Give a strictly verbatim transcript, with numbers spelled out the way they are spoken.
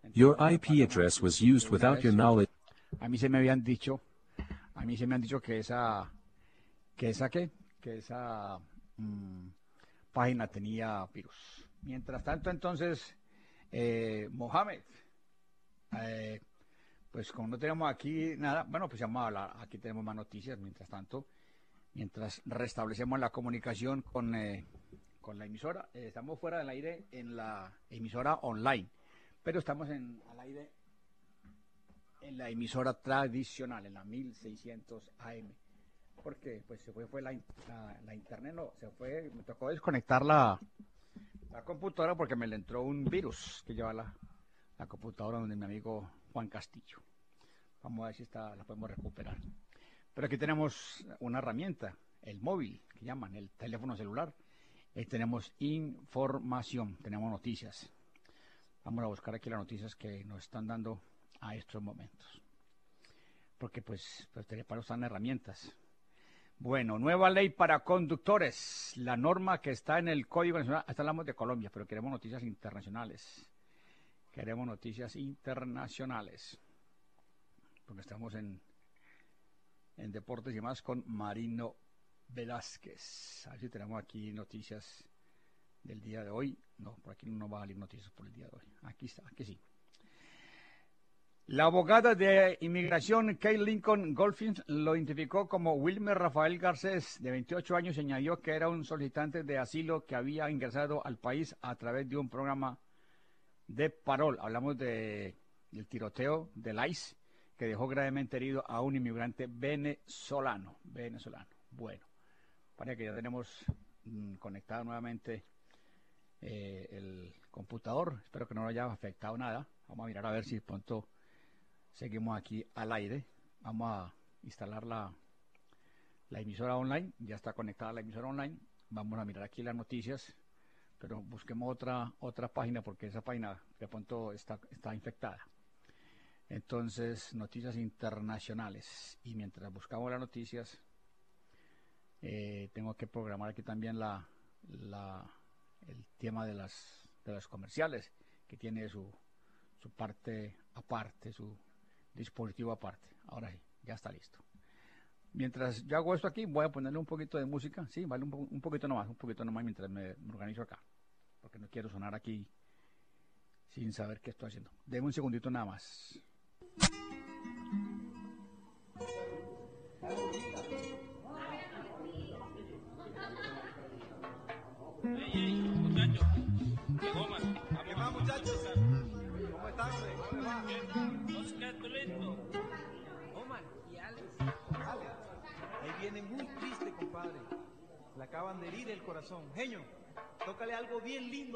Your I P address was used without your knowledge. A mí se me habían dicho, a mí se me han dicho que esa, que esa qué, que esa mmm, página tenía virus. Mientras tanto, entonces, eh, Mohamed, eh, pues como no tenemos aquí nada, bueno, pues vamos a hablar, aquí tenemos más noticias, mientras tanto, mientras restablecemos la comunicación con, eh, con la emisora, eh, estamos fuera del aire en la emisora online, pero estamos en, al aire en la emisora tradicional, en la mil seiscientos A M, porque pues se fue, fue la, la, la internet, no, se fue, me tocó desconectar la, la computadora porque me le entró un virus que lleva la, la computadora donde mi amigo Juan Castillo. Vamos a ver si esta la podemos recuperar. Pero aquí tenemos una herramienta, el móvil, que llaman, el teléfono celular. Ahí tenemos información, tenemos noticias. Vamos a buscar aquí las noticias que nos están dando a estos momentos. Porque pues, pues para usar herramientas. Bueno, nueva ley para conductores. La norma que está en el Código Nacional, hasta hablamos de Colombia, pero queremos noticias internacionales. Queremos noticias internacionales. Porque estamos en, en deportes y más con Marino Velázquez. A ver si tenemos aquí noticias del día de hoy. No, por aquí no va a salir noticias por el día de hoy. Aquí está, aquí sí. La abogada de inmigración Kay Lincoln Golfin lo identificó como Wilmer Rafael Garcés, de veintiocho años, y añadió que era un solicitante de asilo que había ingresado al país a través de un programa de parol. Hablamos de, del tiroteo del I C E, que dejó gravemente herido a un inmigrante venezolano. venezolano. Bueno, parece que ya tenemos mmm, conectado nuevamente eh, el computador. Espero que no lo haya afectado nada. Vamos a mirar a ver si pronto seguimos aquí al aire. Vamos a instalar la, la emisora online. Ya está conectada la emisora online. Vamos a mirar aquí las noticias. Pero busquemos otra, otra página porque esa página de pronto está, está infectada. Entonces, noticias internacionales. Y mientras buscamos las noticias, eh, tengo que programar aquí también la, la, el tema de las, de los comerciales, que tiene su, su parte aparte, su dispositivo aparte. Ahora sí, ya está listo. Mientras yo hago esto aquí, voy a ponerle un poquito de música. Sí, vale, un, po un poquito nomás, un poquito nomás mientras me, me organizo acá. Porque no quiero sonar aquí sin saber qué estoy haciendo. Deme un segundito nada más. Ey, ey, muchachos, llegó más. ¿Qué más, muchachos? ¿Cómo están? ¿Cómo les va? Oscar, ¿tú listo? Omar y Alex. Alex, ahí viene muy triste, compadre. Le acaban de herir el corazón. Genio, tócale algo bien lindo.